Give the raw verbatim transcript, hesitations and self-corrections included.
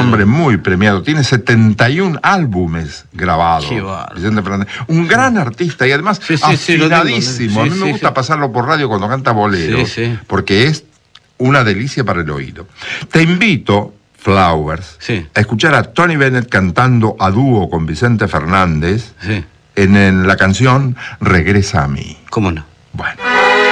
hombre muy premiado, tiene setenta y un álbumes grabados. Vicente Fernández, un gran artista y además sí, sí, afinadísimo. Sí, a mí me sí, gusta sí. pasarlo por radio cuando canta boleros, sí, sí. porque es una delicia para el oído. Te invito, Flowers, sí. a escuchar a Tony Bennett cantando a dúo con Vicente Fernández sí. en, en la canción Regresa a mí. ¿Cómo no? Bueno.